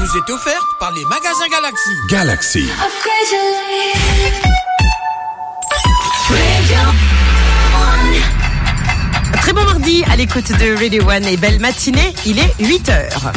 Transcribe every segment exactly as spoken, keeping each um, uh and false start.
vous est offerte par les magasins Galaxy. Galaxy. Très bon mardi à l'écoute de Radio One et belle matinée, il est huit heures.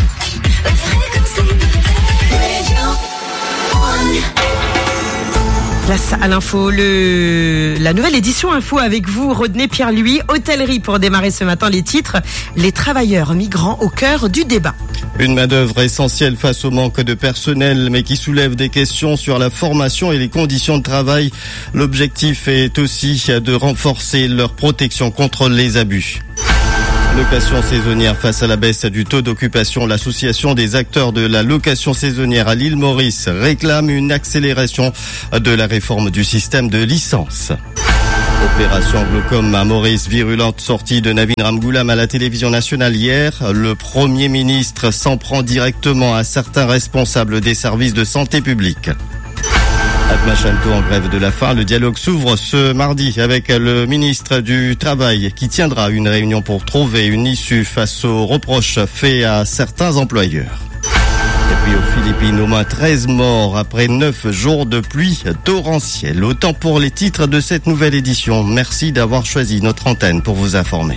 Place à l'info, le... la nouvelle édition info avec vous, Rodney Pierre-Louis, hôtellerie pour démarrer ce matin les titres, les travailleurs migrants au cœur du débat. Une main-d'œuvre essentielle face au manque de personnel, mais qui soulève des questions sur la formation et les conditions de travail. L'objectif est aussi de renforcer leur protection contre les abus. Location saisonnière face à la baisse du taux d'occupation. L'association des acteurs de la location saisonnière à l'île Maurice réclame une accélération de la réforme du système de licence. Opération Glaucome à Maurice, virulente sortie de Navin Ramgoolam à la télévision nationale hier. Le Premier ministre s'en prend directement à certains responsables des services de santé publique. Atmachanto en grève de la faim. Le dialogue s'ouvre ce mardi avec le ministre du Travail qui tiendra une réunion pour trouver une issue face aux reproches faits à certains employeurs. Et puis aux Philippines, au moins treize morts après neuf jours de pluie torrentielle. Autant pour les titres de cette nouvelle édition. Merci d'avoir choisi notre antenne pour vous informer.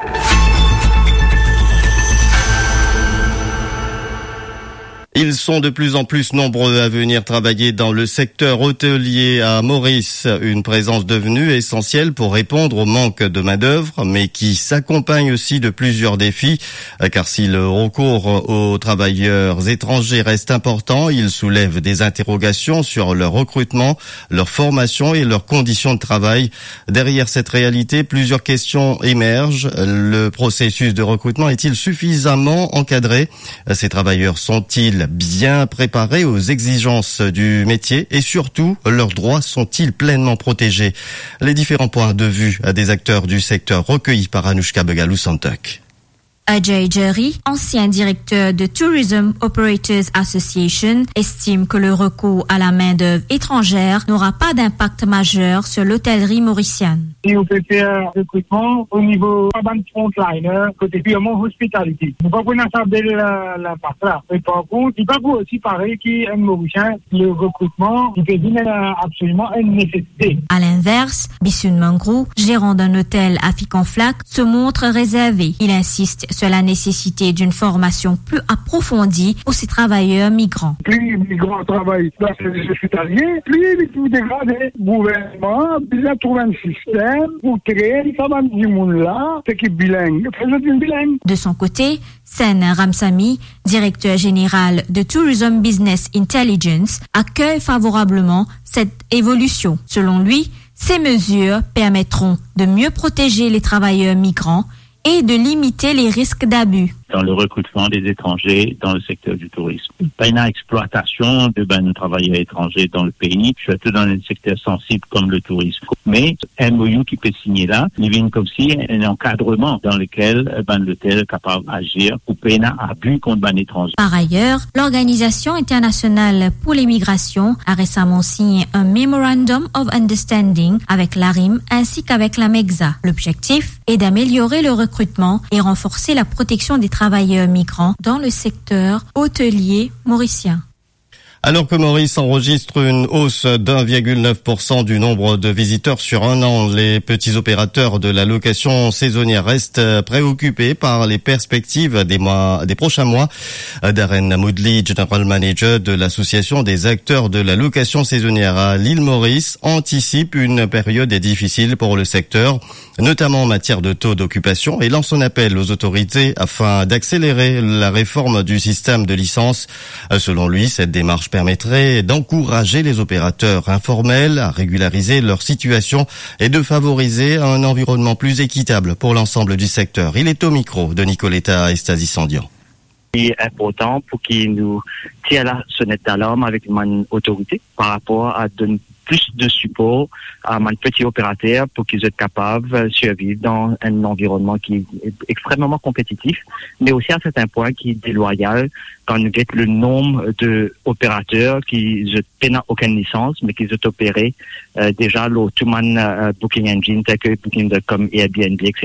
Ils sont de plus en plus nombreux à venir travailler dans le secteur hôtelier à Maurice, une présence devenue essentielle pour répondre au manque de main-d'œuvre, mais qui s'accompagne aussi de plusieurs défis, car si le recours aux travailleurs étrangers reste important, il soulève des interrogations sur leur recrutement, leur formation et leurs conditions de travail. Derrière cette réalité, plusieurs questions émergent. Le processus de recrutement est-il suffisamment encadré? Ces travailleurs sont-ils bien préparés aux exigences du métier et surtout, leurs droits sont-ils pleinement protégés? Les différents points de vue des acteurs du secteur recueillis par Anushka Begalou-Santok. Ajay Jerry, ancien directeur de Tourism Operators Association, estime que le recours à la main-d'œuvre étrangère n'aura pas d'impact majeur sur l'hôtellerie mauricienne. Si vous faites un recrutement au niveau de frontliner, côté purement hospitality, nous ne pouvons pas savoir l'impact là. Mais par contre, il ne peut pas aussi pareil qu'un Mauricien, le recrutement, il peut dire absolument une nécessité. À l'inverse, Bissun Mangrou, gérant d'un hôtel à Ficonflac, se montre réservé. Il insiste sur la nécessité d'une formation plus approfondie pour ces travailleurs migrants. Plus les migrants travaillent dans les hospitaliers, plus ils peuvent dégrader le gouvernement, puis ils trouvent un système pour créer ça va du monde là, c'est qui bilingue, bilingue. De son côté, Sen Ramsamy, directeur général de Tourism Business Intelligence, accueille favorablement cette évolution. Selon lui, ces mesures permettront de mieux protéger les travailleurs migrants et de limiter les risques d'abus. Dans le recrutement des étrangers dans le secteur du tourisme. Pas une exploitation de ben, travailleurs étrangers dans le pays, surtout dans un secteur sensible comme le tourisme. Mais un M O U qui peut signer là, il vient comme si un encadrement dans lequel ben, l'hôtel est capable d'agir pour pas un abus contre ben, étrangers. Par ailleurs, l'Organisation internationale pour les migrations a récemment signé un Memorandum of Understanding avec l'A R I M ainsi qu'avec la MEXA. L'objectif est d'améliorer le recrutement et renforcer la protection des travailleurs migrants dans le secteur hôtelier mauricien. Alors que Maurice enregistre une hausse d'un virgule neuf pour cent du nombre de visiteurs sur un an, les petits opérateurs de la location saisonnière restent préoccupés par les perspectives des mois, des prochains mois. Darren Moodley, General Manager de l'association des acteurs de la location saisonnière à l'île Maurice, anticipe une période difficile pour le secteur, notamment en matière de taux d'occupation, et lance un appel aux autorités afin d'accélérer la réforme du système de licence. Selon lui, cette démarche permettrait d'encourager les opérateurs informels à régulariser leur situation et de favoriser un environnement plus équitable pour l'ensemble du secteur. Il est au micro de Nicoletta Estasi-Sandian. C'est important pour qu'ils nous tirent la sonnette d'alarme avec une autorité par rapport à donner plus de support à un petit opérateur pour qu'ils soient capables de survivre dans un environnement qui est extrêmement compétitif, mais aussi à certains points qui est déloyal quand nous guette le nombre d'opérateurs qui n'ont aucune licence, mais qui ont opéré euh, déjà l'automne euh, Booking Engine, tel que Booking dot com, Airbnb, et cetera.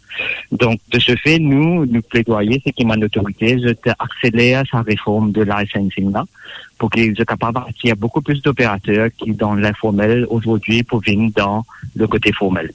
Donc, de ce fait, nous, nous plaidoyer, c'est qu'il y a une autorité, accélère sa réforme de la licensing là, pour qu'ils soient capables d'attirer beaucoup plus d'opérateurs qui, dans l'informel, aujourd'hui, pour venir dans le côté formel.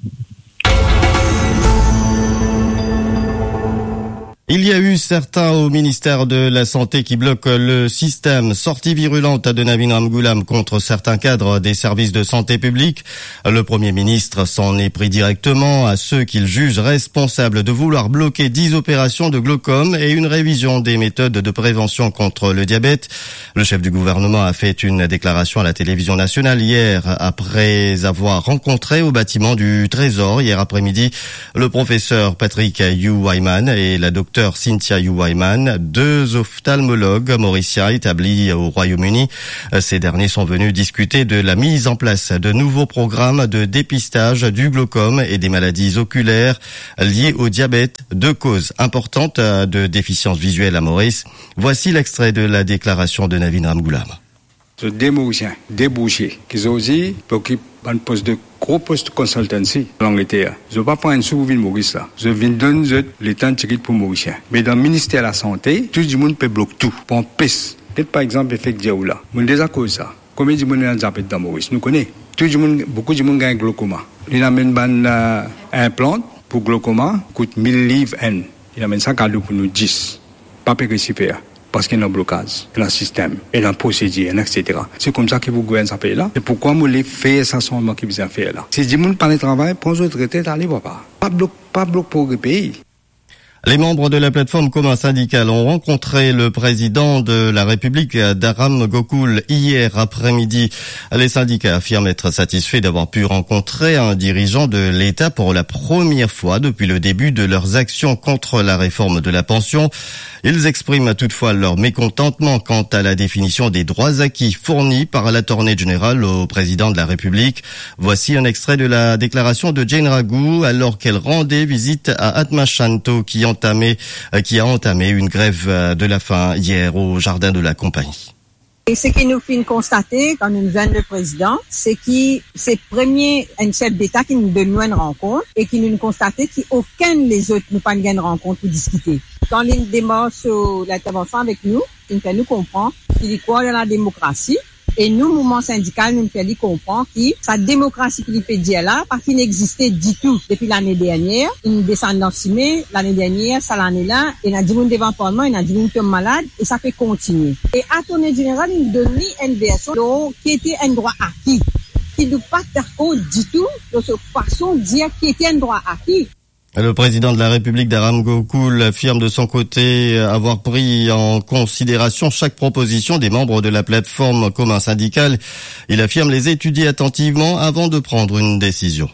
Il y a eu certains au ministère de la Santé qui bloquent le système. Sortie virulente de Navin Ramgoolam contre certains cadres des services de santé publique. Le Premier ministre s'en est pris directement à ceux qu'il juge responsables de vouloir bloquer dix opérations de glaucome et une révision des méthodes de prévention contre le diabète. Le chef du gouvernement a fait une déclaration à la télévision nationale hier après avoir rencontré au bâtiment du Trésor hier après-midi le professeur Patrick Yu-Wyman et la docteure Cynthia Yu-Wyman, deux ophtalmologues mauriciens établis au Royaume-Uni. Ces derniers sont venus discuter de la mise en place de nouveaux programmes de dépistage du glaucome et des maladies oculaires liées au diabète, deux causes importantes de déficience visuelle à Maurice. Voici l'extrait de la déclaration de Navin Ramgoolam. Des Mauriciens débouchés qui ont dit pour qu'ils un poste de gros poste de consultancy en Angleterre. Je ne vais pas prendre sous ville Maurice là. Je viens donner le temps de pour Mauriciens. Mais dans le ministère de la Santé, tout le monde peut bloquer tout. Pour un piste. Peut-être par exemple, effet Diaoula. On déjà cause ça. Combien de monde a diabète dans Maurice? Nous connaissons. Tout le monde, beaucoup de monde gagne glaucoma. Il amène un euh, implant pour glaucoma, coûte mille livres N. Il amène ça cadeau pour nous dix. Pas récipient. Parce qu'il y a un blocage, il y a un système, il y a un procédure, et cetera. C'est comme ça que vous gouvernez ce pays-là. Et pourquoi vous les faites ça sans moi qui vous en fait là? Si du monde parle de travail, pour nous traiter, allez voir pas. Pas bloc, pas bloc pour le pays. Les membres de la plateforme commun syndicale ont rencontré le président de la République d'Aram Gokul hier après-midi. Les syndicats affirment être satisfaits d'avoir pu rencontrer un dirigeant de l'État pour la première fois depuis le début de leurs actions contre la réforme de la pension. Ils expriment toutefois leur mécontentement quant à la définition des droits acquis fournis par l'Attorney General au président de la République. Voici un extrait de la déclaration de Jane Raghu alors qu'elle rendait visite à Atma Shanto qui entamé, qui a entamé une grève de la faim hier au jardin de la compagnie. Et ce qui nous fait constater quand nous venons le président, c'est que c'est premier un chef d'État qui nous donne une rencontre et qui nous constate qu'aucun des autres nous pas une rencontre pour discuter. Quand il démarre sur l'intervention avec nous, il fait nous comprendre qu'il croit dans la démocratie. Et nous, mouvement syndical, nous fait comprendre que sa démocratie qu'il peut dire là, parce qu'il n'existait du tout depuis l'année dernière. Il descend dans six mai, l'année dernière, ça l'année là, il y a du monde devant parlement, il y a du monde qui est malade, et ça peut continuer. Et l'Attorney General, il donne une version qui était un droit acquis, qui ne doit pas faire compte du tout de cette façon de dire qu'il était un droit acquis. Le président de la République d'Aram Gokul affirme de son côté avoir pris en considération chaque proposition des membres de la plateforme commun syndicale. Il affirme les étudier attentivement avant de prendre une décision.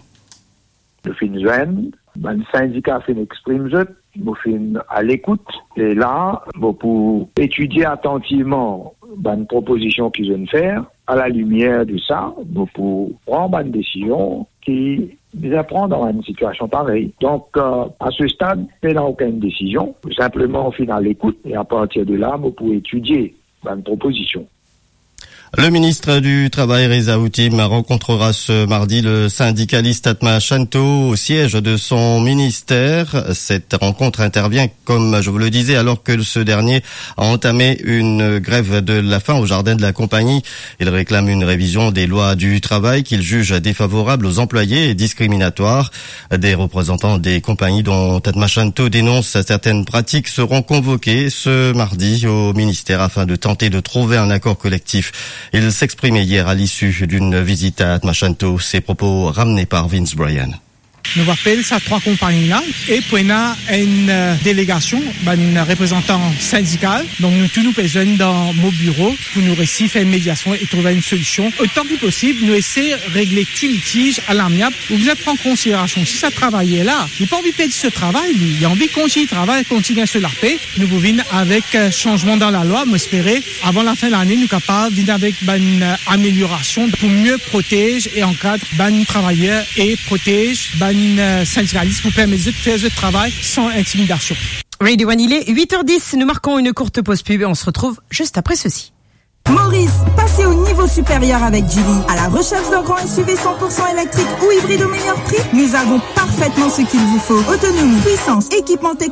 Le fin jeune, le syndicat fait exprime je, nous fin à l'écoute et là, pour étudier attentivement une proposition qu'ils viennent faire, à la lumière de ça, pour prendre une décision qui les apprendre dans une situation pareille. Donc, euh, à ce stade, il n'y a aucune décision. Simplement, on finit à l'écoute et à partir de là, on peut étudier une proposition. Le ministre du Travail, Reza Outim, rencontrera ce mardi le syndicaliste Atma Shanto au siège de son ministère. Cette rencontre intervient, comme je vous le disais, alors que ce dernier a entamé une grève de la faim au jardin de la compagnie. Il réclame une révision des lois du travail qu'il juge défavorables aux employés et discriminatoires. Des représentants des compagnies dont Atma Shanto dénonce certaines pratiques seront convoqués ce mardi au ministère afin de tenter de trouver un accord collectif. Il s'exprimait hier à l'issue d'une visite à Atma Shanto, ses propos ramenés par Vince Bryan. Nous appelons ces trois compagnies-là et pour une euh, délégation, un représentant syndical. Donc nous tous nous pesons dans nos bureaux pour nous réussir faire une médiation et trouver une solution. Autant que possible, nous essayons de régler tout litige à l'amiable. Vous êtes en considération si ça travaillait là, il n'a pas envie de perdre ce travail, lui. Il a envie de continuer le travail, continuer à se la paix. Nous vous venons avec euh, changement dans la loi, m'espérer avant la fin de l'année, nous sommes capables de venir avec une euh, amélioration pour mieux protéger et encadrer les travailleurs et protéger une syndicaliste pour permettre de faire ce travail sans intimidation. Radio One, il est huit heures dix, nous marquons une courte pause pub et on se retrouve juste après ceci. Maurice, passez au niveau supérieur avec Geely. À la recherche d'un grand S U V cent pour cent électrique ou hybride au meilleur prix, nous avons parfaitement ce qu'il vous faut. Autonomie, puissance, équipement technique.